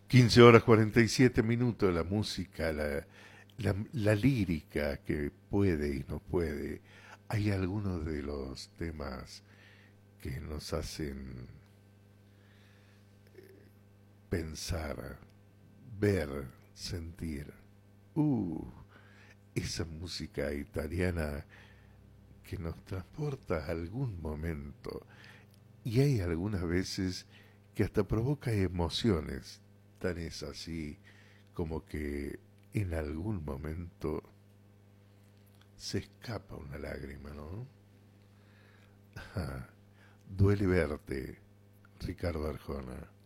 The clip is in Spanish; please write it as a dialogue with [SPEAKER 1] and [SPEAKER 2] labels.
[SPEAKER 1] 15 horas 47 minutos, la música, la lírica que puede y no puede. Hay algunos de los temas que nos hacen pensar, ver, sentir. Uh, esa música italiana que nos transporta a algún momento. Y hay algunas veces que hasta provoca emociones. Tan es así como que en algún momento se escapa una lágrima, ¿no? Duele verte, Ricardo Arjona.